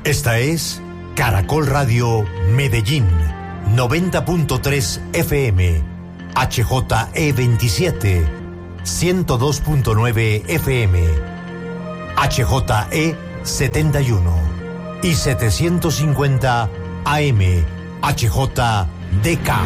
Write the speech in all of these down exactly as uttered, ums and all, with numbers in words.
Esta es Caracol Radio Medellín, noventa punto tres F M, H J E veintisiete, ciento dos punto nueve F M, H J E setenta y uno y setecientos cincuenta A M, H J D K.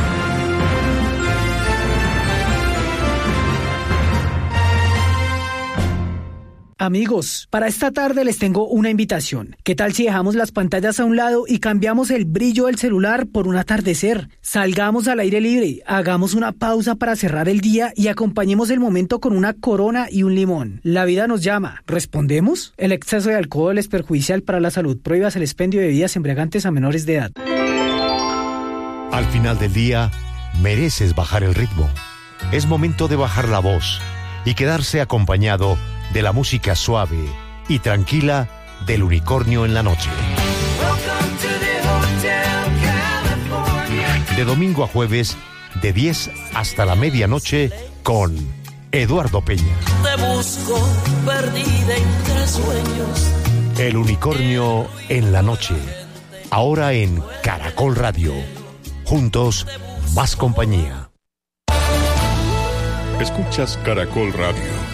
Amigos, para esta tarde les tengo una invitación. ¿Qué tal si dejamos las pantallas a un lado y cambiamos el brillo del celular por un atardecer? Salgamos al aire libre, hagamos una pausa para cerrar el día y acompañemos el momento con una corona y un limón. La vida nos llama. ¿Respondemos? El exceso de alcohol es perjudicial para la salud. Prohíbas el expendio de bebidas embriagantes a menores de edad. Al final del día, mereces bajar el ritmo. Es momento de bajar la voz y quedarse acompañado de la música suave y tranquila del Unicornio en la noche. De domingo a jueves, de diez hasta la medianoche, con Eduardo Peña. Te busco perdida entre sueños. El Unicornio en la noche, ahora en Caracol Radio. Juntos, más compañía. Escuchas Caracol Radio.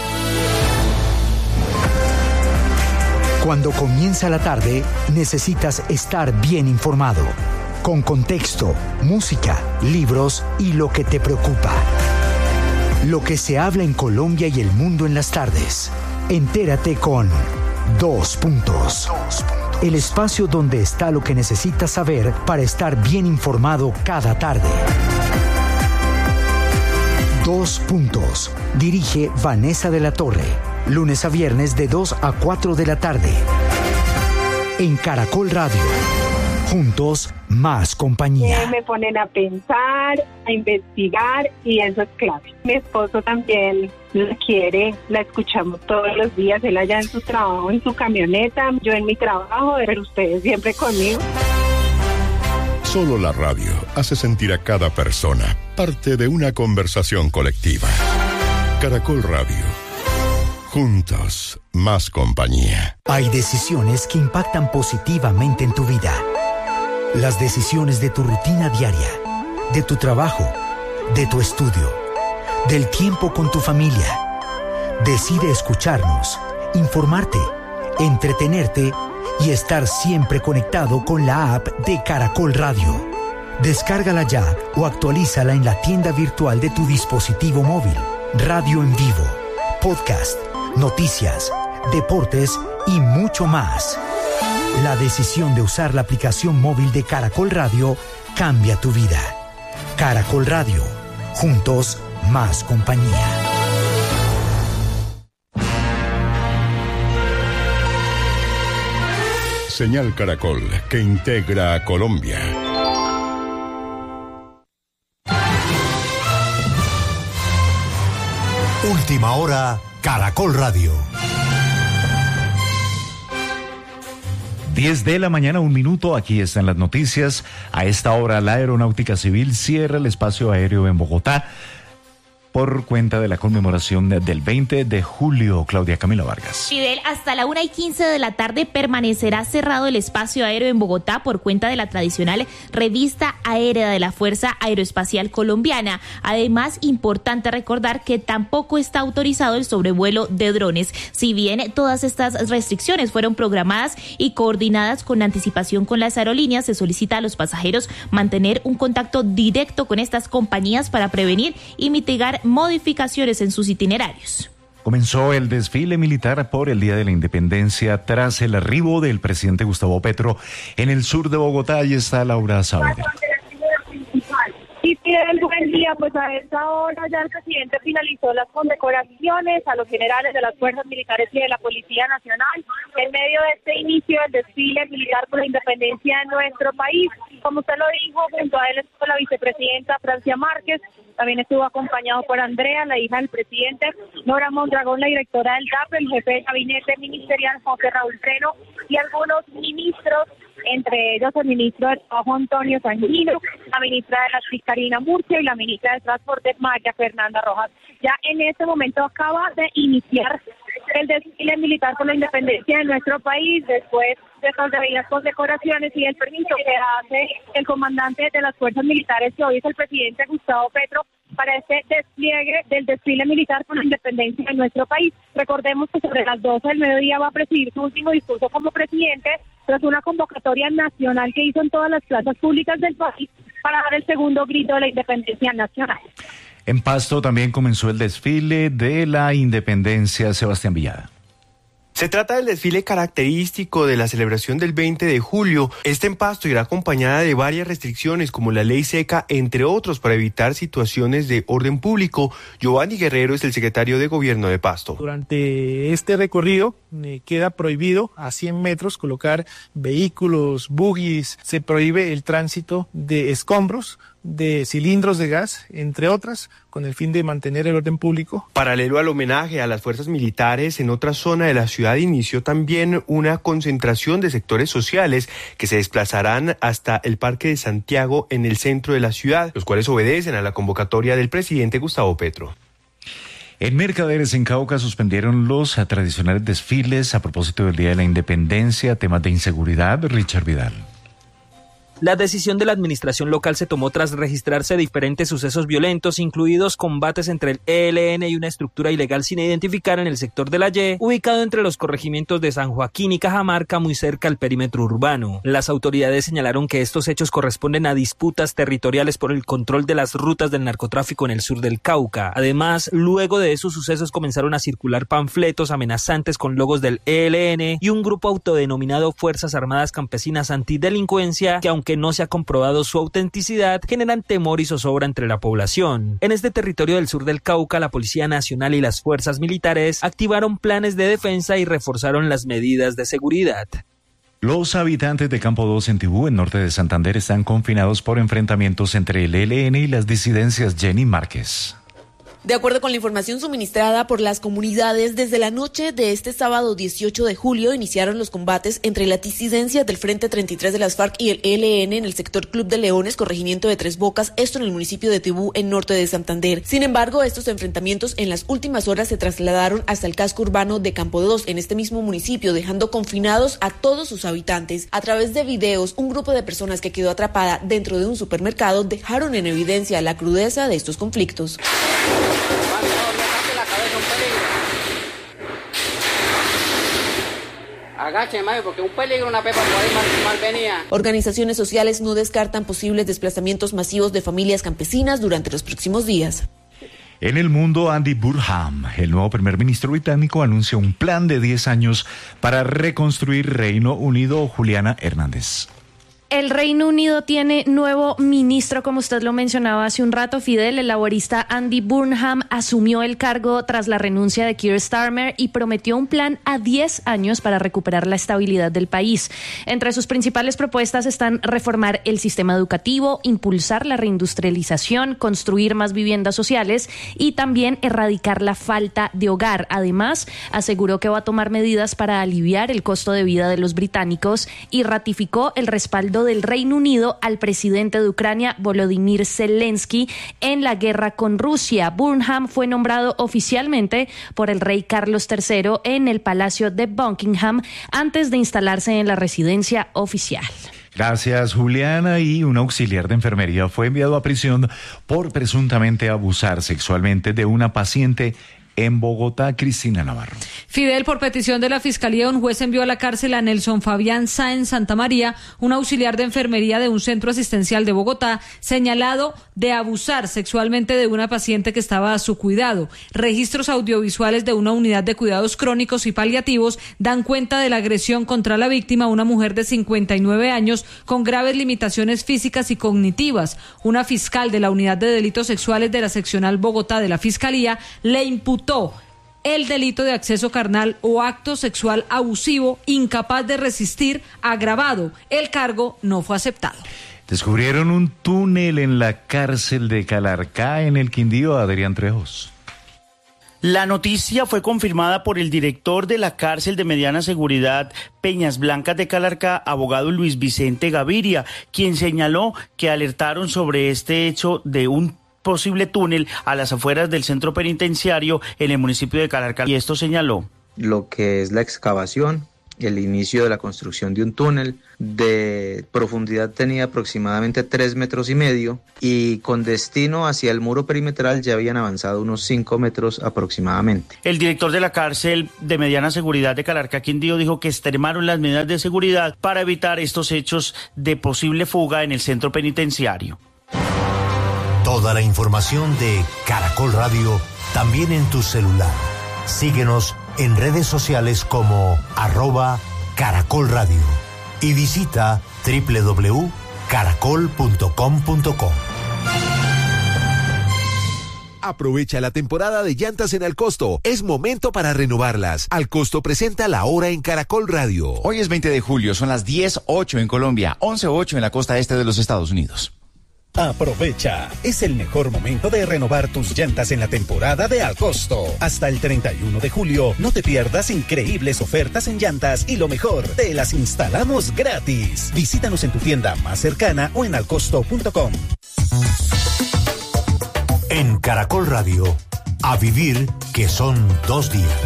Cuando comienza la tarde, necesitas estar bien informado, con contexto, música, libros y lo que te preocupa. Lo que se habla en Colombia y el mundo en las tardes. Entérate con Dos Puntos. El espacio donde está lo que necesitas saber para estar bien informado cada tarde. Dos Puntos. Dirige Vanessa de la Torre. Lunes a viernes de dos a cuatro de la tarde. En Caracol Radio. Juntos, más compañía. Me ponen a pensar, a investigar y eso es clave. Mi esposo también la quiere, la escuchamos todos los días, él allá en su trabajo, en su camioneta, yo en mi trabajo, pero ustedes siempre conmigo. Solo la radio hace sentir a cada persona parte de una conversación colectiva. Caracol Radio. Juntos, más compañía. Hay decisiones que impactan positivamente en tu vida. Las decisiones de tu rutina diaria, de tu trabajo, de tu estudio, del tiempo con tu familia. Decide escucharnos, informarte, entretenerte y estar siempre conectado con la app de Caracol Radio. Descárgala ya o actualízala en la tienda virtual de tu dispositivo móvil. Radio en vivo, podcast, noticias, deportes y mucho más. La decisión de usar la aplicación móvil de Caracol Radio cambia tu vida. Caracol Radio. Juntos, más compañía. Señal Caracol, que integra a Colombia. Última hora, Caracol Radio. diez de la mañana, un minuto, aquí están las noticias. A esta hora la Aeronáutica Civil cierra el espacio aéreo en Bogotá por cuenta de la conmemoración del veinte de julio. Claudia Camila Vargas. Fidel, hasta la una y quince de la tarde permanecerá cerrado el espacio aéreo en Bogotá por cuenta de la tradicional revista aérea de la Fuerza Aeroespacial Colombiana. Además, importante recordar que tampoco está autorizado el sobrevuelo de drones. Si bien todas estas restricciones fueron programadas y coordinadas con anticipación con las aerolíneas, se solicita a los pasajeros mantener un contacto directo con estas compañías para prevenir y mitigar modificaciones en sus itinerarios. Comenzó el desfile militar por el Día de la Independencia tras el arribo del presidente Gustavo Petro en el sur de Bogotá. Ahí está Laura Saavedra. Y Fidel, buen día, pues a esta hora ya el presidente finalizó las condecoraciones a los generales de las fuerzas militares y de la Policía Nacional en medio de este inicio del desfile militar por la independencia de nuestro país. Como usted lo dijo, junto a él estuvo la vicepresidenta Francia Márquez, también estuvo acompañado por Andrea, la hija del presidente, Nora Mondragón, la directora del D A P, el jefe de gabinete ministerial José Raúl Treno y algunos ministros, entre ellos el ministro de Trabajo Antonio Sanguino, la ministra de la Justicia Karina Murcia y la ministra de Transporte Maya Fernanda Rojas. Ya en este momento acaba de iniciar el desfile militar por la independencia de nuestro país, después de estas debidas condecoraciones y el permiso que hace el comandante de las fuerzas militares, que hoy es el presidente Gustavo Petro, para este despliegue del desfile militar por la independencia de nuestro país. Recordemos que sobre las doce del mediodía va a presidir su último discurso como presidente, tras una convocatoria nacional que hizo en todas las plazas públicas del país para dar el segundo grito de la independencia nacional. En Pasto también comenzó el desfile de la independencia. Sebastián Villada. Se trata del desfile característico de la celebración del veinte de julio. Este en Pasto irá acompañada de varias restricciones como la ley seca, entre otros, para evitar situaciones de orden público. Giovanni Guerrero es el secretario de Gobierno de Pasto. Durante este recorrido eh, queda prohibido a cien metros colocar vehículos, buggies, se prohíbe el tránsito de escombros, de cilindros de gas, entre otras, con el fin de mantener el orden público. Paralelo al homenaje a las fuerzas militares, en otra zona de la ciudad inició también una concentración de sectores sociales que se desplazarán hasta el Parque de Santiago en el centro de la ciudad, los cuales obedecen a la convocatoria del presidente Gustavo Petro. En Mercaderes, en Cauca, suspendieron los tradicionales desfiles a propósito del Día de la Independencia, temas de inseguridad. Richard Vidal. La decisión de la administración local se tomó tras registrarse diferentes sucesos violentos, incluidos combates entre el E L N y una estructura ilegal sin identificar en el sector de la Y, ubicado entre los corregimientos de San Joaquín y Cajamarca, muy cerca al perímetro urbano. Las autoridades señalaron que estos hechos corresponden a disputas territoriales por el control de las rutas del narcotráfico en el sur del Cauca. Además, luego de esos sucesos comenzaron a circular panfletos amenazantes con logos del E L N y un grupo autodenominado Fuerzas Armadas Campesinas Antidelincuencia, que aunque que no se ha comprobado su autenticidad, generan temor y zozobra entre la población. En este territorio del sur del Cauca, la Policía Nacional y las fuerzas militares activaron planes de defensa y reforzaron las medidas de seguridad. Los habitantes de Campo dos en Tibú, en norte de Santander, están confinados por enfrentamientos entre el E L N y las disidencias. Jenny Márquez. De acuerdo con la información suministrada por las comunidades, desde la noche de este sábado dieciocho de julio iniciaron los combates entre la disidencia del Frente treinta y tres de las FARC y el E L N en el sector Club de Leones, corregimiento de Tres Bocas, esto en el municipio de Tibú, en norte de Santander. Sin embargo, estos enfrentamientos en las últimas horas se trasladaron hasta el casco urbano de Campo dos, en este mismo municipio, dejando confinados a todos sus habitantes. A través de videos, un grupo de personas que quedó atrapada dentro de un supermercado dejaron en evidencia la crudeza de estos conflictos. Agache, mami, porque un peligro una pepa por ahí mal, mal venía. Organizaciones sociales no descartan posibles desplazamientos masivos de familias campesinas durante los próximos días. En el mundo, Andy Burnham, el nuevo primer ministro británico, anuncia un plan de diez años para reconstruir Reino Unido. Juliana Hernández. El Reino Unido tiene nuevo ministro, como usted lo mencionaba hace un rato, Fidel. El laborista Andy Burnham asumió el cargo tras la renuncia de Keir Starmer y prometió un plan a diez años para recuperar la estabilidad del país. Entre sus principales propuestas están reformar el sistema educativo, impulsar la reindustrialización, construir más viviendas sociales y también erradicar la falta de hogar. Además, aseguró que va a tomar medidas para aliviar el costo de vida de los británicos y ratificó el respaldo del Reino Unido al presidente de Ucrania, Volodymyr Zelensky, en la guerra con Rusia. Burnham fue nombrado oficialmente por el rey Carlos tercero en el Palacio de Buckingham antes de instalarse en la residencia oficial. Gracias, Juliana. Y un auxiliar de enfermería fue enviado a prisión por presuntamente abusar sexualmente de una paciente en Bogotá. Cristina Navarro. Fidel, por petición de la Fiscalía, un juez envió a la cárcel a Nelson Fabián Sáenz Santamaría, un auxiliar de enfermería de un centro asistencial de Bogotá, señalado de abusar sexualmente de una paciente que estaba a su cuidado. Registros audiovisuales de una unidad de cuidados crónicos y paliativos dan cuenta de la agresión contra la víctima, una mujer de cincuenta y nueve años con graves limitaciones físicas y cognitivas. Una fiscal de la Unidad de Delitos Sexuales de la Seccional Bogotá de la Fiscalía le imputó el delito de acceso carnal o acto sexual abusivo incapaz de resistir agravado. El cargo no fue aceptado. Descubrieron un túnel en la cárcel de Calarcá, en el Quindío. Adrián Trejos. La noticia fue confirmada por el director de la cárcel de mediana seguridad Peñas Blancas de Calarcá, abogado Luis Vicente Gaviria, quien señaló que alertaron sobre este hecho de un posible túnel a las afueras del centro penitenciario en el municipio de Calarcá, y esto señaló. lo que es la excavación, el inicio de la construcción de un túnel. De profundidad tenía aproximadamente tres metros y medio y con destino hacia el muro perimetral ya habían avanzado unos cinco metros aproximadamente. El director de la cárcel de mediana seguridad de Calarcá, Quindío, dijo que extremaron las medidas de seguridad para evitar estos hechos de posible fuga en el centro penitenciario. Toda la información de Caracol Radio también en tu celular. Síguenos en redes sociales como arroba Caracol Radio y visita doble u doble u doble u punto caracol punto com punto co. Aprovecha la temporada de llantas en Alcosto. Es momento para renovarlas. Alcosto presenta La Hora en Caracol Radio. Hoy es veinte de julio, son las diez ocho en Colombia, once ocho en la costa este de los Estados Unidos. Aprovecha, es el mejor momento de renovar tus llantas en la temporada de Alcosto. Hasta el treinta y uno de julio, no te pierdas increíbles ofertas en llantas y lo mejor, te las instalamos gratis. Visítanos en tu tienda más cercana o en alcosto punto com. En Caracol Radio, a vivir que son dos días.